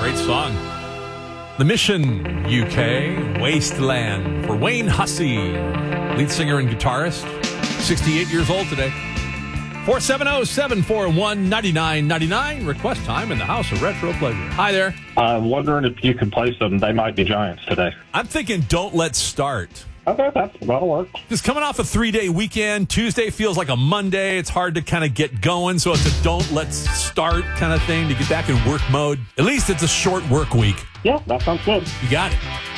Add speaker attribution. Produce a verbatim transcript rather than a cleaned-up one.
Speaker 1: Great song. The Mission, U K, Wasteland for Wayne Hussey, lead singer and guitarist, sixty-eight years old today. four seven zero, seven four one, nine nine nine nine. Request time in the House of Retro Pleasure. Hi there.
Speaker 2: I'm wondering if you could play some They Might Be Giants today.
Speaker 1: I'm thinking Don't Let's Start.
Speaker 2: Okay, that's, that'll work.
Speaker 1: Just coming off a three-day weekend. Tuesday feels like a Monday. It's hard to kind of get going, so it's a don't let's start kind of thing to get back in work mode. At least it's a short work week.
Speaker 2: Yeah, that sounds good.
Speaker 1: You got it.